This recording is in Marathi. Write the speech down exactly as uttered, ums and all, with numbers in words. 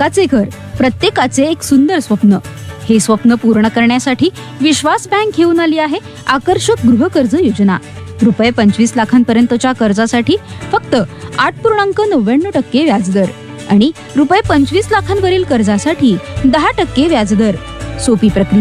हक्काचे घर, प्रत्येकाचे एक सुंदर स्वप्न. हे स्वप्न पूर्ण करण्यासाठी विश्वास बँक घेऊन आली आहे आकर्षक गृह कर्ज योजना. रुपये पंचवीस लाखांपर्यंतच्या कर्जासाठी फक्त आठ पूर्णांक नव्याण्णव टक्के व्याजदर आणि रुपये पंचवीस लाखांवरील कर्जासाठी दहा टक्के व्याजदर. सोपी प्रक्रिया,